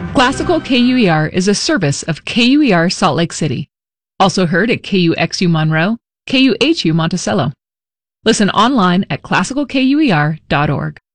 Classical KUER is a service of KUER Salt Lake City. Also heard at KUXU Monroe, KUHU Monticello. Listen online at classicalkuer.org.